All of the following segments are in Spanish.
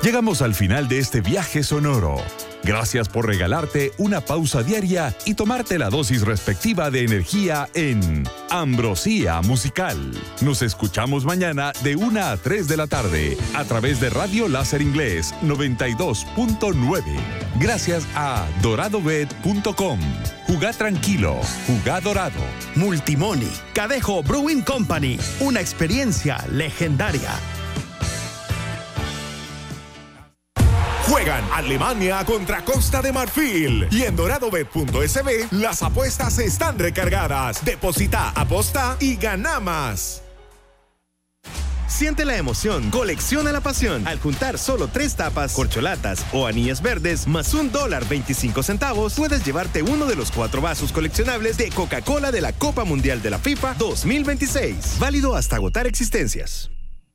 Llegamos al final de este viaje sonoro. Gracias por regalarte una pausa diaria y tomarte la dosis respectiva de energía en Ambrosía Musical. Nos escuchamos mañana de 1 a 3 de la tarde a través de Radio Láser Inglés 92.9. Gracias a doradobet.com. Jugá tranquilo, jugá dorado. Multimoni, Cadejo Brewing Company, una experiencia legendaria. Juegan Alemania contra Costa de Marfil y en doradobet.sb las apuestas están recargadas. Deposita, aposta y gana más. Siente la emoción, colecciona la pasión. Al juntar solo 3 tapas, corcholatas o anillas verdes más $1.25, puedes llevarte uno de los 4 vasos coleccionables de Coca-Cola de la Copa Mundial de la FIFA 2026. Válido hasta agotar existencias.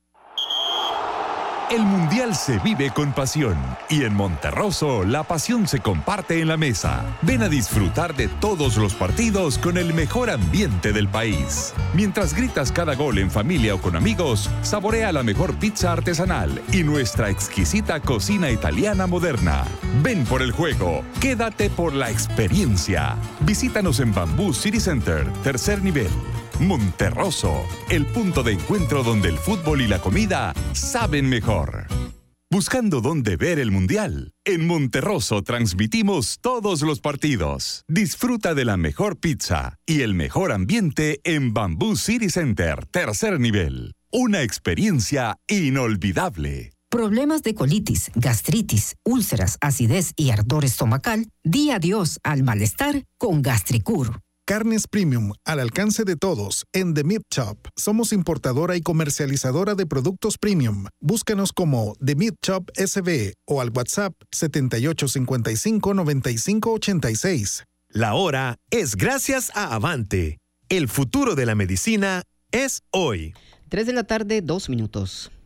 El Mundial se vive con pasión y en Monterroso la pasión se comparte en la mesa. Ven a disfrutar de todos los partidos con el mejor ambiente del país. Mientras gritas cada gol en familia o con amigos, saborea la mejor pizza artesanal y nuestra exquisita cocina italiana moderna. Ven por el juego, quédate por la experiencia. Visítanos en Bamboo City Center, tercer nivel. Monterroso, el punto de encuentro donde el fútbol y la comida saben mejor. Buscando dónde ver el Mundial, en Monterroso transmitimos todos los partidos. Disfruta de la mejor pizza y el mejor ambiente en Bamboo City Center, tercer nivel. Una experiencia inolvidable. Problemas de colitis, gastritis, úlceras, acidez y ardor estomacal, di adiós al malestar con Gastricur. Carnes premium al alcance de todos en The Meat Shop. Somos importadora y comercializadora de productos premium. Búscanos como The Meat Shop SB o al WhatsApp 7855-9586. La hora es gracias a Avante. El futuro de la medicina es hoy. 3 de la tarde, 2 minutos.